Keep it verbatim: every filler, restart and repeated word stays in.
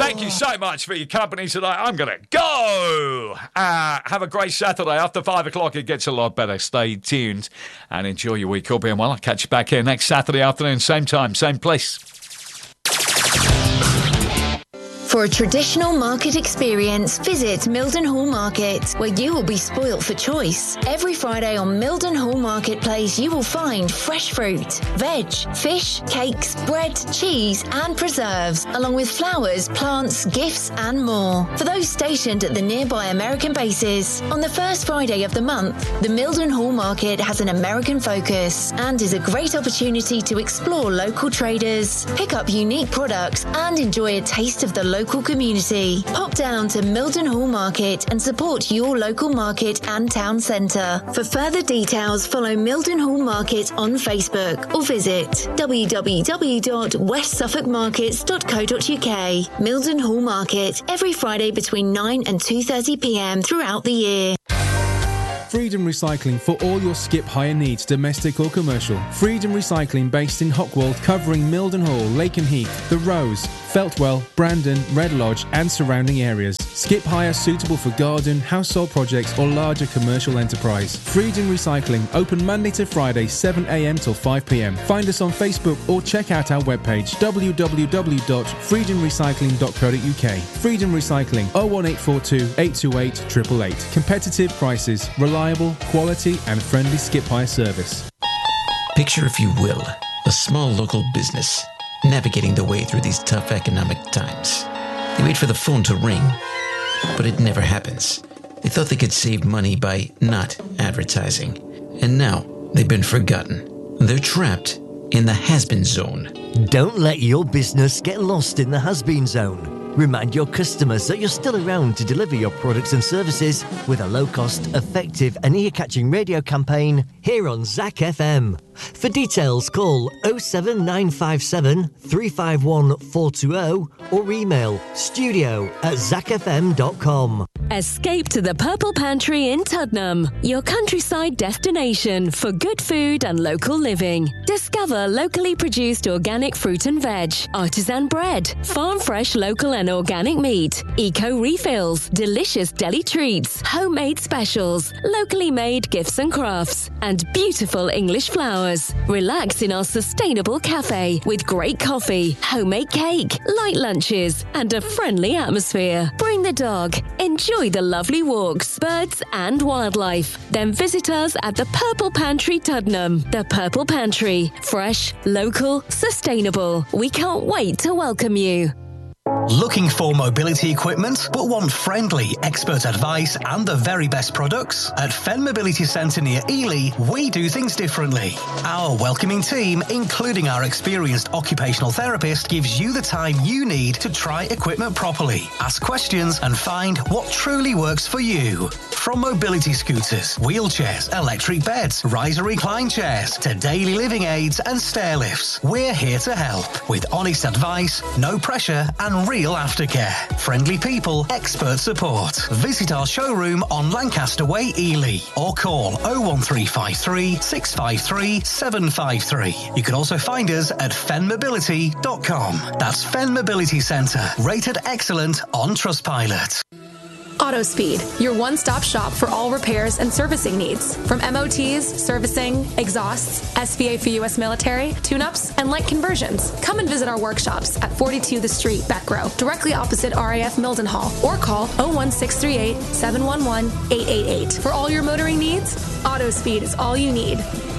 Thank you so much for your company today. I'm going to go. Uh, have a great Saturday. After five o'clock, it gets a lot better. Stay tuned and enjoy your week. All being well, I'll catch you back here next Saturday afternoon, same time, same place. For a traditional market experience, visit Milden Hall Market, where you will be spoilt for choice. Every Friday on Milden Hall Marketplace, you will find fresh fruit, veg, fish, cakes, bread, cheese, and preserves, along with flowers, plants, gifts, and more. For those stationed at the nearby American bases, on the first Friday of the month, the Milden Hall Market has an American focus and is a great opportunity to explore local traders, pick up unique products, and enjoy a taste of the local local community. Pop down to Milden Hall Market and support your local market and town centre. For further details, follow Milden Hall Market on Facebook or visit w w w dot west suffolk markets dot co dot u k. Milden Hall Market, every Friday between nine and two thirty p m throughout the year. Freedom Recycling for all your skip hire needs, domestic or commercial. Freedom Recycling based in Hockwold, covering Milden Hall, Lakenheath, The Rose, Feltwell, Brandon, Red Lodge and surrounding areas. Skip hire suitable for garden, household projects or larger commercial enterprise. Freedom Recycling, open Monday to Friday, seven a m till five p m. Find us on Facebook or check out our webpage w w w dot freedom recycling dot co dot u k. Freedom Recycling, oh one eight four two, eight two eight, eight eight eight. Competitive prices, reliable, quality and friendly skip hire service. Picture, if you will, a small local business navigating their way through these tough economic times. They wait for the phone to ring, but it never happens. They thought they could save money by not advertising, and now they've been forgotten. They're trapped in the has-been zone. Don't let your business get lost in the has-been zone. Remind your customers that you're still around to deliver your products and services with a low-cost, effective and ear-catching radio campaign here on Z A C F M. For details, call oh seven nine five seven, three five one, four two oh or email studio at zac f m dot com. Escape to the Purple Pantry in Tuddenham, your countryside destination for good food and local living. Discover locally produced organic fruit and veg, artisan bread, farm fresh local and organic meat, eco refills, delicious deli treats, homemade specials, locally made gifts and crafts, and beautiful English flowers. Relax in our sustainable cafe with great coffee, homemade cake, light lunches, and a friendly atmosphere. Bring the dog. Enjoy the lovely walks, birds, and wildlife. Then visit us at the Purple Pantry, Tuddenham. The Purple Pantry. Fresh, local, sustainable. We can't wait to welcome you. Looking for mobility equipment but want friendly, expert advice and the very best products? At Fen Mobility Centre near Ely, we do things differently. Our welcoming team, including our experienced occupational therapist, gives you the time you need to try equipment properly, ask questions and find what truly works for you. From mobility scooters, wheelchairs, electric beds, riser recline chairs to daily living aids and stair lifts, we're here to help with honest advice, no pressure and real aftercare. Friendly people, expert support. Visit our showroom on Lancaster Way, Ely, or call oh one three five three, six five three, seven five three. You can also find us at fen mobility dot com. That's Fen Mobility Centre, rated excellent on Trustpilot. AutoSpeed, your one-stop shop for all repairs and servicing needs. From M O Ts, servicing, exhausts, S V A for U S military, tune-ups, and light conversions. Come and visit our workshops at forty-two The Street, Beck Row, directly opposite R A F Mildenhall, or call oh one six three eight, seven one one, eight eight eight. For all your motoring needs, AutoSpeed is all you need.